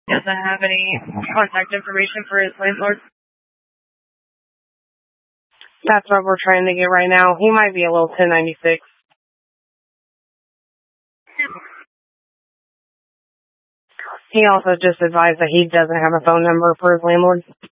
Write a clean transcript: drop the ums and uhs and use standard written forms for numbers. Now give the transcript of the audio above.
Doesn't have any contact information for his landlord. That's what we're trying to get right now. He might be a little 1096. He also just advised that he doesn't have a phone number for his landlord.